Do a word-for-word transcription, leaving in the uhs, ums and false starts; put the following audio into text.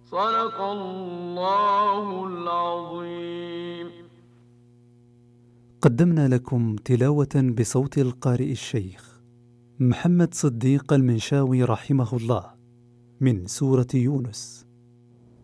صدق الله العظيم. قدمنا لكم تلاوة بصوت القارئ الشيخ محمد صديق المنشاوي رحمه الله من سورة يونس.